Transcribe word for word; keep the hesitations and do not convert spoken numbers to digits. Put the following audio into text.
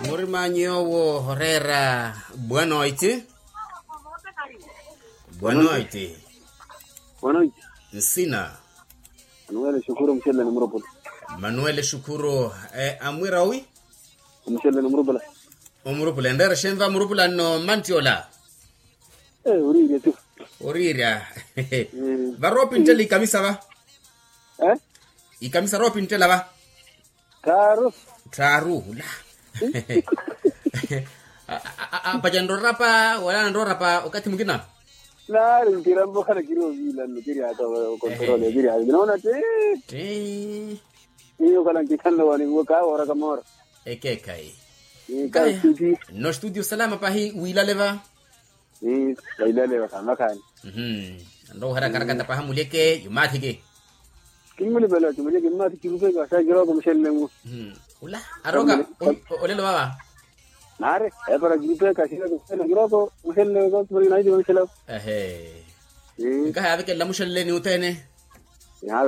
Murimanyo wo horera boa noite. Boa noite. Boa noite. Nsina. Manuel Shukuru mshele na murubula. Manuel Shukuru eh amwirawi? Mshele na murubula. Umurubula ndera shenva murubula no mantiola. Eh uriria tu. Uriria. Varopi nteli kamisa ba? Eh? Ikamisa ropi ntela ba? Karo. Taru la. Apa jando rapa wala ndo rapa wakati mwingine? La ringira mboka na kiro vila nikiria hata control nikiria. Unaona te? Te. Hiyo kana kitanda wani waka ora kamora. Eke kai. Ni kai studio. No studio salama pa hii wila leva. Ni wila leva kama kan. Mhm. Ndo haraka haraka tapahamu leke yumathike. Kimuli bela tumje kimma tikirupe ka sa giro ko mshele ngu. Mhm. Ula aroga olelo baba. Nare e para girupe ka sila ko mshele giro ko mshele ko tumri nai di mshele. Ehe. Ngaha abike la mshele ni utene. Ya